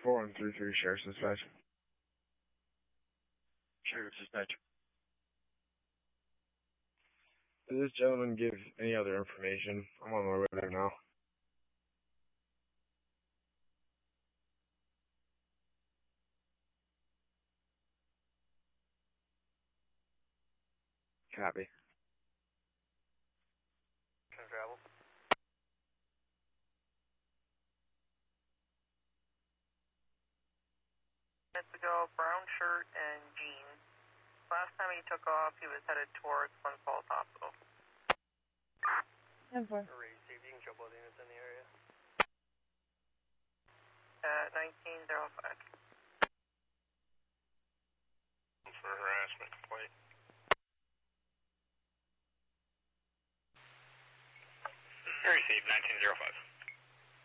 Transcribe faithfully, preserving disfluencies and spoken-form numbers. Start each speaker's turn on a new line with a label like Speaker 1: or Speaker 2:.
Speaker 1: four one three three, Sheriff's Dispatch.
Speaker 2: Sheriff's Dispatch.
Speaker 1: Did this gentleman give any other information? I'm on my way there now. Copy.
Speaker 3: Can travel.
Speaker 4: Minutes ago, brown shirt and jeans. Last time he took off, he was headed towards Glens Falls Hospital.
Speaker 5: ten four.
Speaker 3: Received. You can show both units in the area.
Speaker 4: At nineteen oh five.